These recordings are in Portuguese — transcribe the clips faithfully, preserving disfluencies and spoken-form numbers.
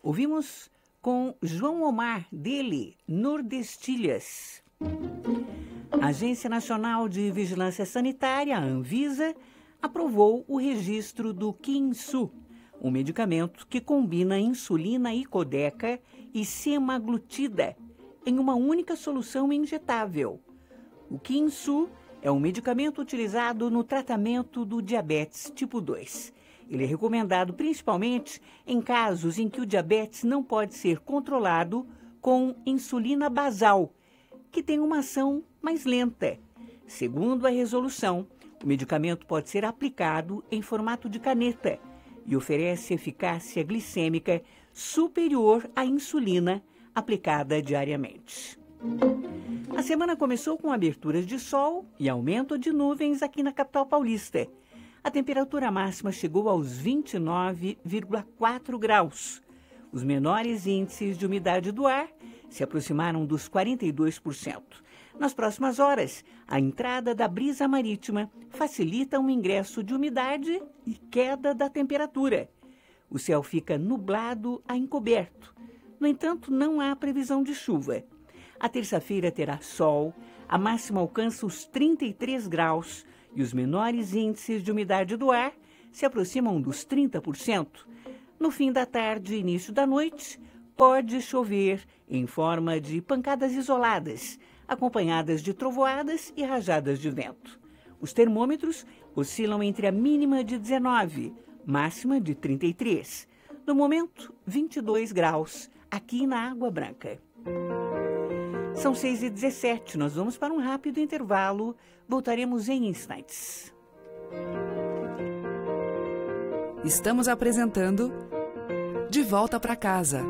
Ouvimos com João Omar, dele, Nordestilhas. A Agência Nacional de Vigilância Sanitária, a Anvisa, aprovou o registro do Quinsu, um medicamento que combina insulina icodéca e semaglutida em uma única solução injetável. O Quinsu é um medicamento utilizado no tratamento do diabetes tipo dois. Ele é recomendado principalmente em casos em que o diabetes não pode ser controlado com insulina basal, que tem uma ação mais lenta. Segundo a resolução, o medicamento pode ser aplicado em formato de caneta e oferece eficácia glicêmica superior à insulina aplicada diariamente. A semana começou com aberturas de sol e aumento de nuvens aqui na capital paulista. A temperatura máxima chegou aos vinte e nove vírgula quatro graus. Os menores índices de umidade do ar se aproximaram dos quarenta e dois por cento. Nas próximas horas, a entrada da brisa marítima facilita o ingresso de umidade e queda da temperatura. O céu fica nublado a encoberto. No entanto, não há previsão de chuva. A terça-feira terá sol, a máxima alcança os trinta e três graus e os menores índices de umidade do ar se aproximam dos trinta por cento. No fim da tarde e início da noite, pode chover em forma de pancadas isoladas, acompanhadas de trovoadas e rajadas de vento. Os termômetros oscilam entre a mínima de dezenove, máxima de trinta e três. No momento, vinte e dois graus, aqui na Água Branca. São seis e dezessete, nós vamos para um rápido intervalo. Voltaremos em instantes. Estamos apresentando De Volta para Casa.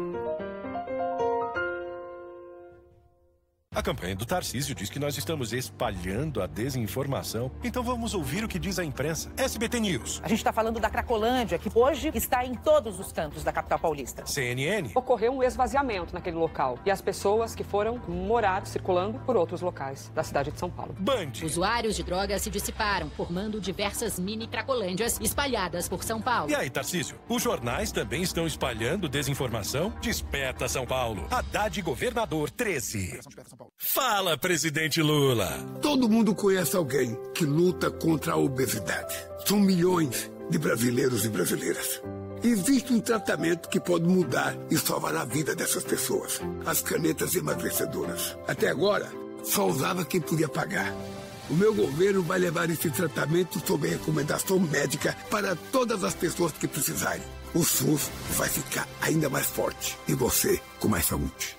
A campanha do Tarcísio diz que nós estamos espalhando a desinformação. Então vamos ouvir o que diz a imprensa. S B T News. A gente está falando da Cracolândia, que hoje está em todos os cantos da capital paulista. C N N. Ocorreu um esvaziamento naquele local e as pessoas que foram morar circulando por outros locais da cidade de São Paulo. Band. Usuários de drogas se dissiparam, formando diversas mini Cracolândias espalhadas por São Paulo. E aí, Tarcísio? Os jornais também estão espalhando desinformação? Desperta São Paulo. Haddad Governador treze. Fala, presidente Lula. Todo mundo conhece alguém que luta contra a obesidade. São milhões de brasileiros e brasileiras. Existe um tratamento que pode mudar e salvar a vida dessas pessoas. As canetas emagrecedoras. Até agora, só usava quem podia pagar. O meu governo vai levar esse tratamento sob recomendação médica para todas as pessoas que precisarem. O SUS vai ficar ainda mais forte e você com mais saúde.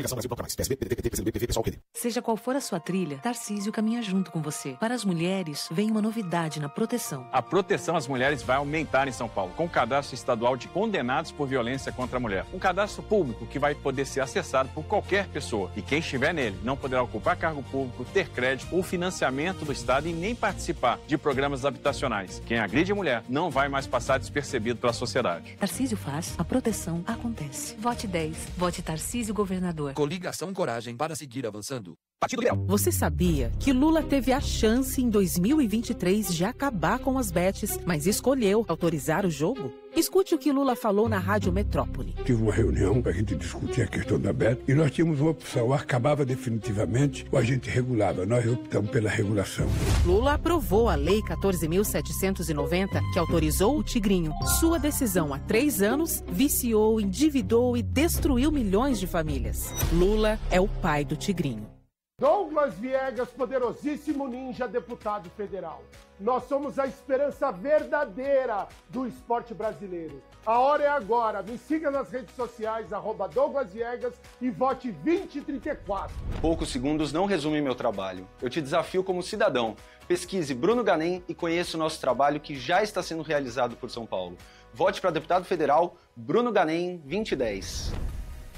Seja qual for a sua trilha, Tarcísio caminha junto com você. Para as mulheres, vem uma novidade na proteção. A proteção às mulheres vai aumentar em São Paulo, com o cadastro estadual de condenados por violência contra a mulher. Um cadastro público que vai poder ser acessado por qualquer pessoa. E quem estiver nele não poderá ocupar cargo público, ter crédito ou financiamento do Estado e nem participar de programas habitacionais. Quem agride a mulher não vai mais passar despercebido pela sociedade. Tarcísio faz, a proteção acontece. Vote dez. Vote Tarcísio Governador. Coligação Coragem para seguir avançando. Partido Liberal. Você sabia que Lula teve a chance em dois mil e vinte e três de acabar com as bets, mas escolheu autorizar o jogo? Escute o que Lula falou na Rádio Metrópole. Tive uma reunião para a gente discutir a questão da bet e nós tínhamos uma opção, ou acabava definitivamente ou a gente regulava. Nós optamos pela regulação. Lula aprovou a Lei quatorze mil setecentos e noventa, que autorizou o Tigrinho. Sua decisão há três anos viciou, endividou e destruiu milhões de famílias. Lula é o pai do Tigrinho. Douglas Viegas, poderosíssimo ninja deputado federal. Nós somos a esperança verdadeira do esporte brasileiro. A hora é agora. Me siga nas redes sociais, arroba Douglas Viegas e vote vinte e trinta e quatro. Poucos segundos não resumem meu trabalho. Eu te desafio como cidadão. Pesquise Bruno Ganem e conheça o nosso trabalho que já está sendo realizado por São Paulo. Vote para deputado federal Bruno Ganem vinte e dez.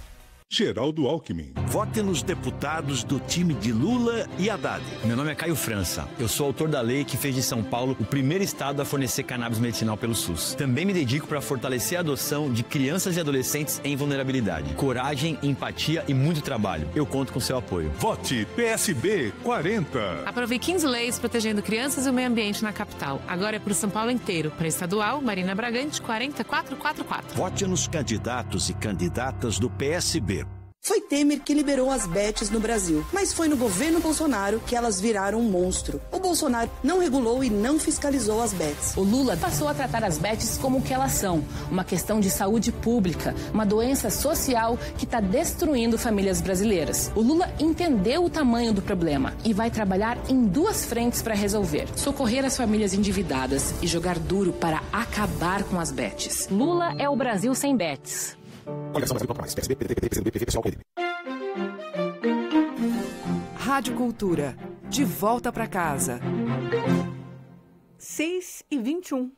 Geraldo Alckmin. Vote nos deputados do time de Lula e Haddad. Meu nome é Caio França. Eu sou autor da lei que fez de São Paulo o primeiro estado a fornecer cannabis medicinal pelo SUS. Também me dedico para fortalecer a adoção de crianças e adolescentes em vulnerabilidade. Coragem, empatia e muito trabalho. Eu conto com seu apoio. Vote P S B quarenta. Aprovei quinze leis protegendo crianças e o meio ambiente na capital. Agora é para o São Paulo inteiro. Para estadual, Marina Bragante, quarenta quatro quatro quatro. Vote nos candidatos e candidatas do P S B. Foi Temer que liberou as bets no Brasil, mas foi no governo Bolsonaro que elas viraram um monstro. O Bolsonaro não regulou e não fiscalizou as bets. O Lula passou a tratar as bets como o que elas são, uma questão de saúde pública, uma doença social que está destruindo famílias brasileiras. O Lula entendeu o tamanho do problema e vai trabalhar em duas frentes para resolver: socorrer as famílias endividadas e jogar duro para acabar com as bets. Lula é o Brasil sem bets. Rádio Cultura, de volta para casa. seis e vinte e um.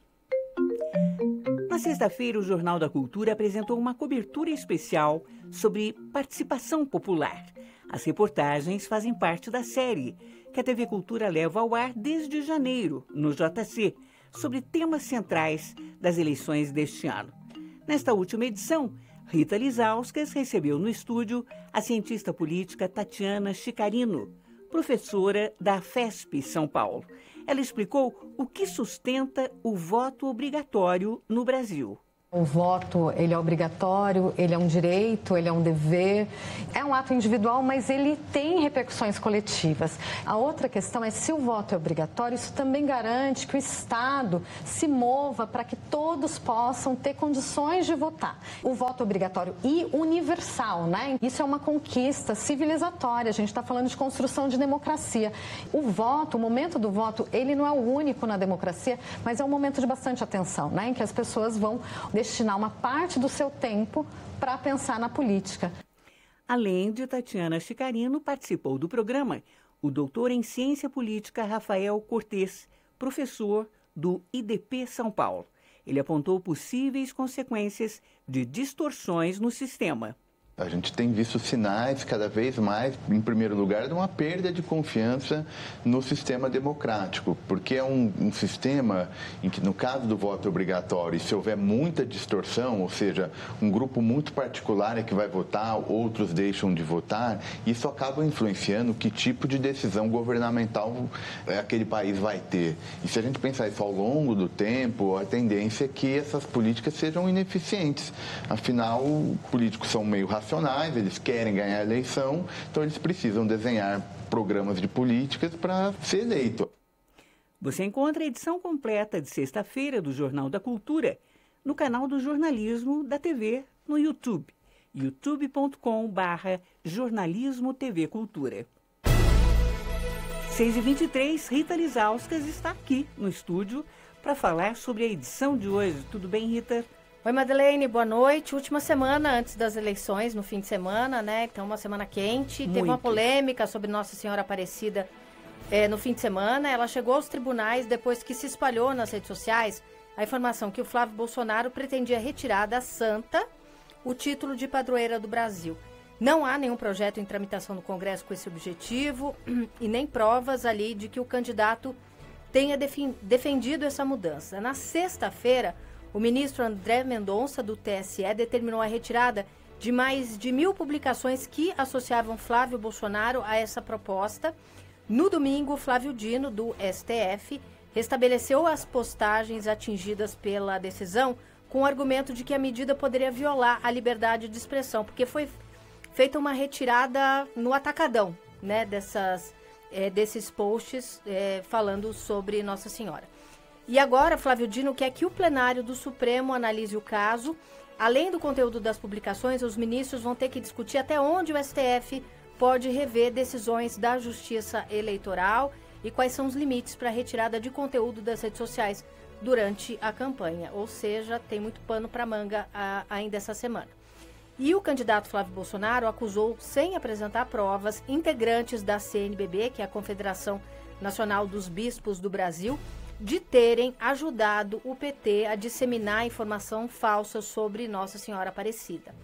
Na sexta-feira, o Jornal da Cultura apresentou uma cobertura especial sobre participação popular. As reportagens fazem parte da série que a T V Cultura leva ao ar desde janeiro, no J C, sobre temas centrais das eleições deste ano. Nesta última edição, Rita Lizauskas recebeu no estúdio a cientista política Tatiana Chicarino, professora da FESP São Paulo. Ela explicou o que sustenta o voto obrigatório no Brasil. O voto, ele é obrigatório, ele é um direito, ele é um dever. É um ato individual, mas ele tem repercussões coletivas. A outra questão é, se o voto é obrigatório, isso também garante que o Estado se mova para que todos possam ter condições de votar. O voto obrigatório e universal, né? Isso é uma conquista civilizatória. A gente está falando de construção de democracia. O voto, o momento do voto, ele não é o único na democracia, mas é um momento de bastante atenção, né? Em que as pessoas vão destinar uma parte do seu tempo para pensar na política. Além de Tatiana Chicarino, participou do programa o doutor em Ciência Política Rafael Cortes, professor do I D P São Paulo. Ele apontou possíveis consequências de distorções no sistema. A gente tem visto sinais cada vez mais, em primeiro lugar, de uma perda de confiança no sistema democrático, porque é um, um sistema em que, no caso do voto obrigatório, se houver muita distorção, ou seja, um grupo muito particular é que vai votar, outros deixam de votar, isso acaba influenciando que tipo de decisão governamental aquele país vai ter. E se a gente pensar isso ao longo do tempo, a tendência é que essas políticas sejam ineficientes. Afinal, políticos são meio racionais, eles querem ganhar a eleição, então eles precisam desenhar programas de políticas para ser eleito. Você encontra a edição completa de sexta-feira do Jornal da Cultura no canal do jornalismo da T V no YouTube, youtube ponto com barra jornalismo T V Cultura. seis e vinte e três, Rita Lizauskas está aqui no estúdio para falar sobre a edição de hoje. Tudo bem, Rita? Oi, Madeleine, boa noite. Última semana antes das eleições, no fim de semana, né? Então, uma semana quente. Muito. Teve uma polêmica sobre Nossa Senhora Aparecida é, no fim de semana. Ela chegou aos tribunais depois que se espalhou nas redes sociais a informação que o Flávio Bolsonaro pretendia retirar da santa o título de padroeira do Brasil. Não há nenhum projeto em tramitação no Congresso com esse objetivo e nem provas ali de que o candidato tenha defendido essa mudança. Na sexta-feira, o ministro André Mendonça, do T S E, determinou a retirada de mais de mil publicações que associavam Flávio Bolsonaro a essa proposta. No domingo, Flávio Dino, do S T F, restabeleceu as postagens atingidas pela decisão com o argumento de que a medida poderia violar a liberdade de expressão, porque foi feita uma retirada no atacadão, né, dessas, é, desses posts é, falando sobre Nossa Senhora. E agora, Flávio Dino quer que o plenário do Supremo analise o caso. Além do conteúdo das publicações, os ministros vão ter que discutir até onde o S T F pode rever decisões da Justiça Eleitoral e quais são os limites para a retirada de conteúdo das redes sociais durante a campanha. Ou seja, tem muito pano para manga a, ainda essa semana. E o candidato Flávio Bolsonaro acusou, sem apresentar provas, integrantes da C N B B, que é a Confederação Nacional dos Bispos do Brasil, de terem ajudado o P T a disseminar informação falsa sobre Nossa Senhora Aparecida.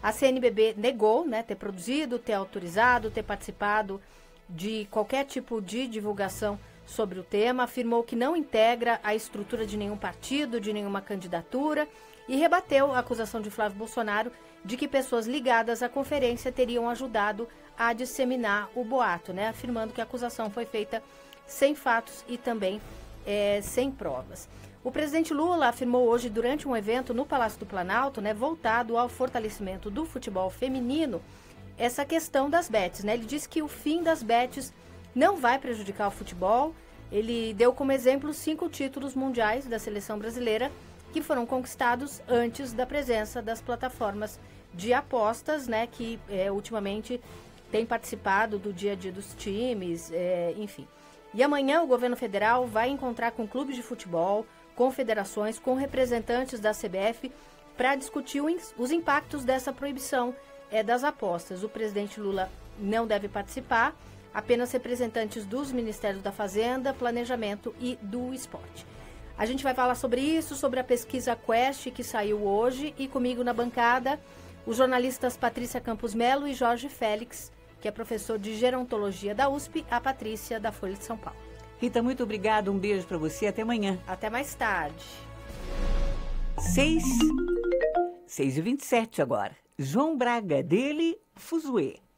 A C N B B negou, né, ter produzido, ter autorizado, ter participado de qualquer tipo de divulgação sobre o tema, afirmou que não integra a estrutura de nenhum partido, de nenhuma candidatura e rebateu a acusação de Flávio Bolsonaro de que pessoas ligadas à conferência teriam ajudado a disseminar o boato, né, afirmando que a acusação foi feita sem fatos e também é, sem provas. O presidente Lula afirmou hoje durante um evento no Palácio do Planalto, né, voltado ao fortalecimento do futebol feminino, essa questão das bets, né? Ele disse que o fim das bets não vai prejudicar o futebol. Ele deu como exemplo cinco títulos mundiais da seleção brasileira que foram conquistados antes da presença das plataformas de apostas, né? Que é, ultimamente têm participado do dia a dia dos times, é, enfim. E amanhã o governo federal vai encontrar com clubes de futebol, com federações, com representantes da C B F para discutir os impactos dessa proibição é, das apostas. O presidente Lula não deve participar, apenas representantes dos Ministérios da Fazenda, Planejamento e do Esporte. A gente vai falar sobre isso, sobre a pesquisa Quest que saiu hoje e comigo na bancada os jornalistas Patrícia Campos Melo e Jorge Félix, que é professor de Gerontologia da U S P, a Patrícia da Folha de São Paulo. Rita, muito obrigada, um beijo para você, até amanhã. Até mais tarde. Seis, seis e vinte e sete agora. João Braga, dele, Fuzuê.